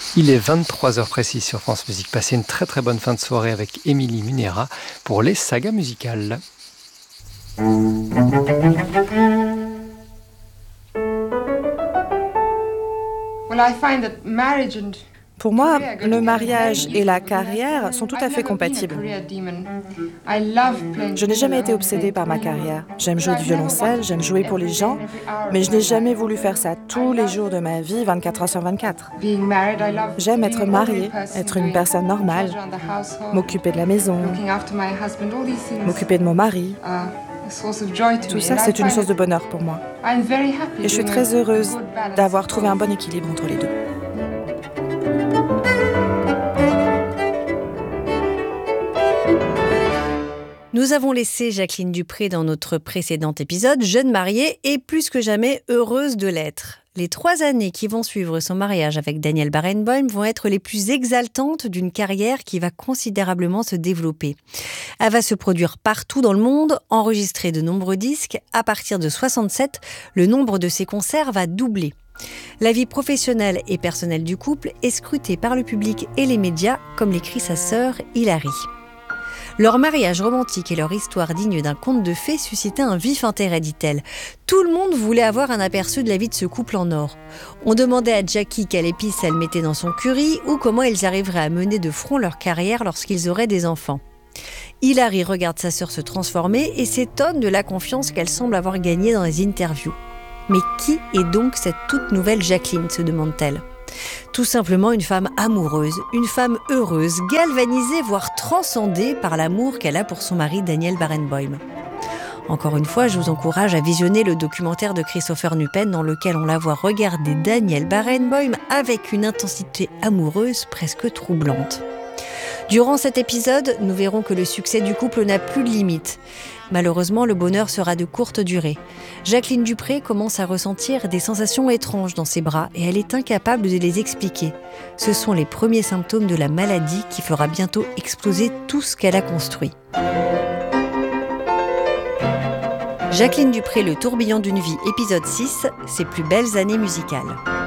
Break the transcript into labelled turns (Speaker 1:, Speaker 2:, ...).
Speaker 1: Il est 23h précis sur France Musique. Passez une très très bonne fin de soirée avec Émilie Munera pour les sagas musicales.
Speaker 2: Pour moi, le mariage et la carrière sont tout à fait compatibles. Je n'ai jamais été obsédée par ma carrière. J'aime jouer du violoncelle, j'aime jouer pour les gens, mais je n'ai jamais voulu faire ça tous les jours de ma vie, 24 heures sur 24. J'aime être mariée, être une personne normale, m'occuper de la maison, m'occuper de mon mari. Tout ça, c'est une source de bonheur pour moi. Et je suis très heureuse d'avoir trouvé un bon équilibre entre les deux.
Speaker 3: Nous avons laissé Jacqueline Dupré dans notre précédent épisode, jeune mariée et plus que jamais heureuse de l'être. Les 3 années qui vont suivre son mariage avec Daniel Barenboim vont être les plus exaltantes d'une carrière qui va considérablement se développer. Elle va se produire partout dans le monde, enregistrer de nombreux disques. À partir de 67, le nombre de ses concerts va doubler. La vie professionnelle et personnelle du couple est scrutée par le public et les médias, comme l'écrit sa sœur Hilary. Leur mariage romantique et leur histoire digne d'un conte de fées suscitaient un vif intérêt, dit-elle. Tout le monde voulait avoir un aperçu de la vie de ce couple en or. On demandait à Jackie quelle épice elle mettait dans son curry ou comment ils arriveraient à mener de front leur carrière lorsqu'ils auraient des enfants. Hilary regarde sa sœur se transformer et s'étonne de la confiance qu'elle semble avoir gagnée dans les interviews. Mais qui est donc cette toute nouvelle Jacqueline, se demande-t-elle. Tout simplement une femme amoureuse, une femme heureuse, galvanisée, voire transcendée par l'amour qu'elle a pour son mari Daniel Barenboim. Encore une fois, je vous encourage à visionner le documentaire de Christopher Nupen dans lequel on la voit regarder Daniel Barenboim avec une intensité amoureuse presque troublante. Durant cet épisode, nous verrons que le succès du couple n'a plus de limite. Malheureusement, le bonheur sera de courte durée. Jacqueline Dupré commence à ressentir des sensations étranges dans ses bras et elle est incapable de les expliquer. Ce sont les premiers symptômes de la maladie qui fera bientôt exploser tout ce qu'elle a construit. Jacqueline Dupré, le tourbillon d'une vie, épisode 6, ses plus belles années musicales.